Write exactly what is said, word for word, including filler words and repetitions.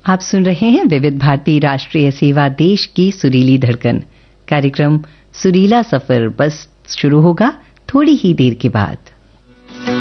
आप सुन रहे हैं विविध भारती राष्ट्रीय सेवा देश की सुरीली धड़कन। कार्यक्रम सुरीला सफर बस शुरू होगा थोड़ी ही देर के बाद।